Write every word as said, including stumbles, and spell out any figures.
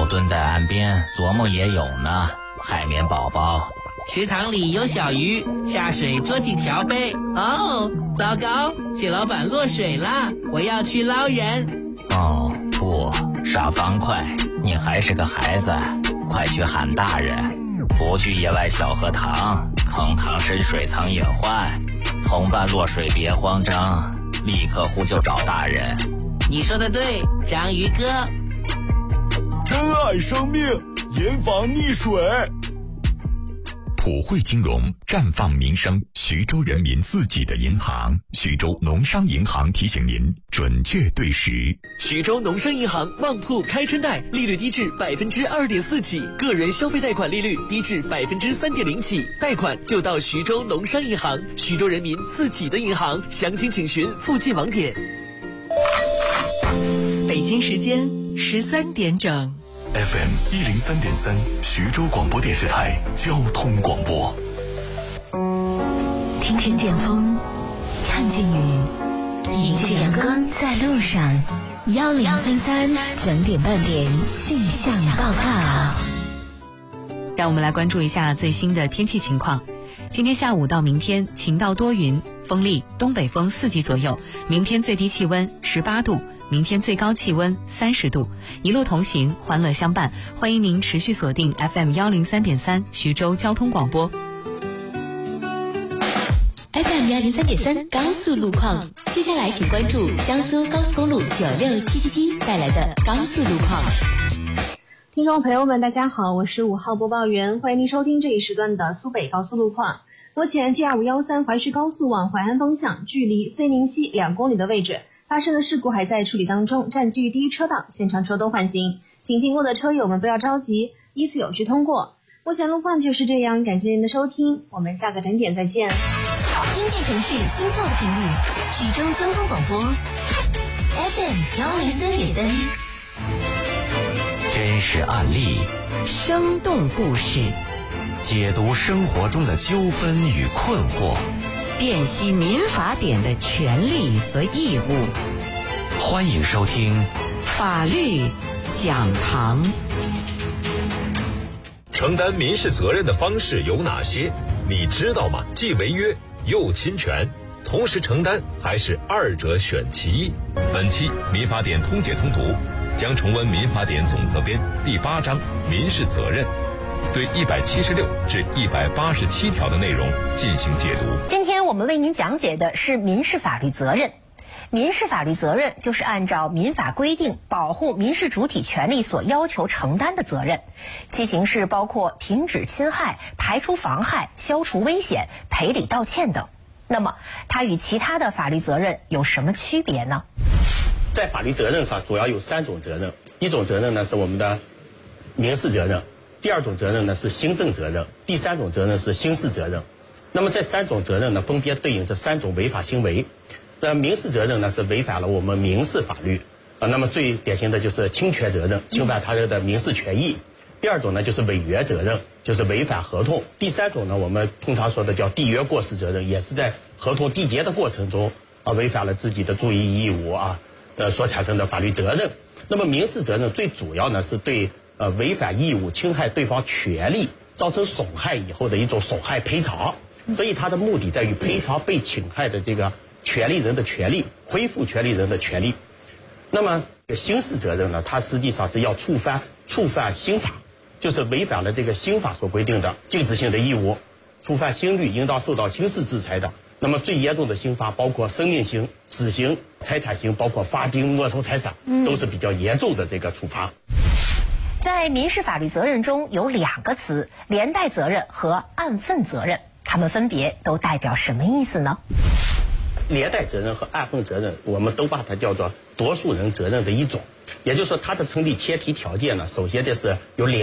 狗蹲在岸边琢磨也有呢。海绵宝宝， 池塘里有小鱼，下水捉几条呗。哦，糟糕，蟹老板落水了，我要去捞人。 哦不，傻方块，你还是个孩子，快去喊大人。不去野外小河塘，坑塘深水藏隐患，同伴落水别慌张，立刻呼救找大人。 你说的对，章鱼哥。 珍爱生命，严防溺水。 普惠金融，绽放民生，徐州人民自己的银行。徐州农商银行提醒您准确对时。 徐州农商银行旺铺开春贷，利率低至百分之二点四起，个人消费贷款利率低至百分之三点零起，贷款就到徐州农商银行，徐州人民自己的银行。详情请询附近网点。 北京时间十三点整。 F M 一零三点三，徐州广播电视台交通广播。 听听见风，看见雨，迎着阳光在路上。幺零三三整点半点气象报告。 让我们来关注一下最新的天气情况。今天下午到明天晴到多云，风力东北风四级左右。明天最低气温十八度。明天最高气温三十度，一路同行，欢乐相伴。欢迎您持续锁定 F M 幺零三点三徐州交通广播。 F M 幺零三点三高速路况，接下来请关注江苏高速公路九六七七七带来的高速路况。 听众朋友们，大家好，我是五号播报员，欢迎您收听这一时段的苏北高速路况。目前 G 二五一三怀石高速往淮安方向，距离绥宁西两公里的位置。发生的事故还在处理当中，占据第一车道，现场车都缓行，请经过的车友们不要着急，依次有序通过。目前路况就是这样，感谢您的收听，我们下个整点再见。 经济城市心跳的频率，徐州交通广播 F M 幺零三点三。 真实案例， 生动故事， 解读生活中的纠纷与困惑， 辨析民法典的权利和义务。 欢迎收听法律讲堂。 承担民事责任的方式有哪些？你知道吗？既违约又侵权，同时承担还是二者选其一？本期民法典通解通读将重温民法典总则编第八章民事责任，对一百七十六至一百八十七条的内容进行解读。 今天我们为您讲解的是民事法律责任。民事法律责任就是按照民法规定保护民事主体权利所要求承担的责任，其形式包括停止侵害、排除妨害、消除危险、赔礼道歉等。那么它与其他的法律责任有什么区别呢？ 在法律责任上主要有三种责任，一种责任呢是我们的民事责任，第二种责任呢是行政责任，第三种责任是刑事责任。那么这三种责任呢分别对应这三种违法行为。那民事责任呢是违反了我们民事法律啊，那么最典型的就是侵权责任，侵犯他人的民事权益。第二种呢就是违约责任，就是违反合同。第三种呢我们通常说的叫缔约过失责任，也是在合同缔结的过程中啊违反了自己的注意义务啊呃所产生的法律责任。那么民事责任最主要呢是对呃违反义务、侵害对方权利造成损害以后的一种损害赔偿，所以它的目的在于赔偿被侵害的这个权利人的权利，恢复权利人的权利。那么刑事责任呢，它实际上是要触犯触犯刑法，就是违反了这个刑法所规定的禁止性的义务，触犯刑律应当受到刑事制裁的。那么最严重的刑罚包括生命刑、死刑、财产刑，包括罚金、没收财产，都是比较严重的这个处罚。 在民事法律责任中有两个词，连带责任和按份责任，它们分别都代表什么意思呢？ 连带责任和按份责任，我们都把它叫做多数人责任的一种，也就是说它的成立前提条件呢，首先的是有两